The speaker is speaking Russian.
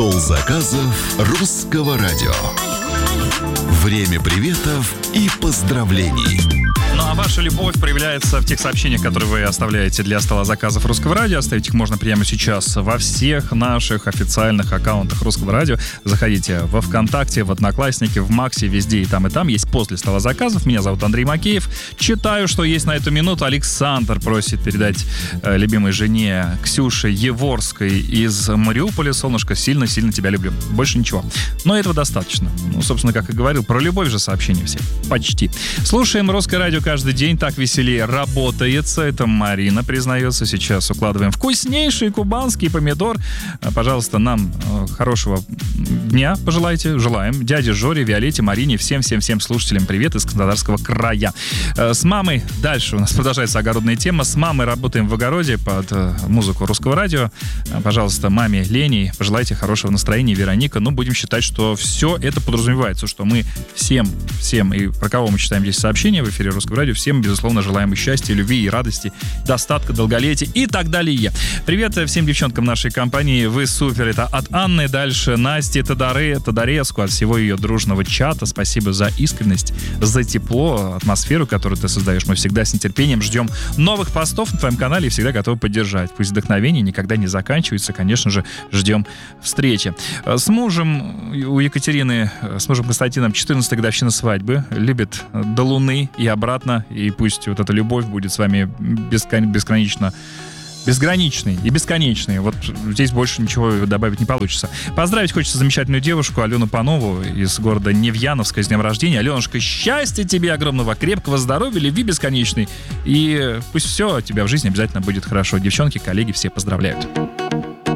Стол заказов Русского радио. Время приветов и поздравлений. Ну а ваша любовь проявляется в тех сообщениях, которые вы оставляете для стола заказов Русского радио. Оставить их можно прямо сейчас во всех наших официальных аккаунтах Русского радио. Заходите во ВКонтакте, в Одноклассники, в Максе, везде и там, и там. Есть пост для стола заказов. Меня зовут Андрей Макеев. Читаю, что есть на эту минуту. Александр просит передать любимой жене Ксюше Еворской из Мариуполя: солнышко, сильно-сильно тебя люблю. Больше ничего. Но этого достаточно. Ну, собственно, как и говорил, про любовь же сообщения все. Почти. Слушаем Русское радио каждый день, так веселее работается. Это Марина признается. Сейчас укладываем вкуснейший кубанский помидор. Пожалуйста, нам хорошего дня пожелайте. Желаем дяде Жоре, Виолетте, Марине, всем слушателям привет из Краснодарского края. С мамой дальше у нас продолжается огородная тема. С мамой работаем в огороде под музыку Русского радио. Пожалуйста, маме Лене пожелайте хорошего настроения. Вероника, будем считать, что все это подразумевается, что мы всем, и про кого мы читаем здесь сообщения в эфире Русского радио, всем, безусловно, желаем и счастья, и любви, и радости, достатка, долголетия и так далее. Привет всем девчонкам нашей компании, вы супер. Это от Анны, дальше Насти Тодореску, от всего ее дружного чата. Спасибо за искренность, за тепло, атмосферу, которую ты создаешь. Мы всегда с нетерпением ждем новых постов на твоем канале и всегда готовы поддержать. Пусть вдохновение никогда не заканчивается, конечно же, ждем встречи. С мужем у Екатерины, с мужем Константином 14-я годовщина свадьбы. Любит до луны и обратно, и пусть вот эта любовь будет с вами безграничной и бесконечной. Вот здесь больше ничего добавить не получится. Поздравить хочется замечательную девушку Алену Панову из города Невьяновска с днем рождения. Аленушка, счастья тебе огромного, крепкого здоровья, любви бесконечной. И пусть все у тебя в жизни обязательно будет хорошо. Девчонки, коллеги, все поздравляют.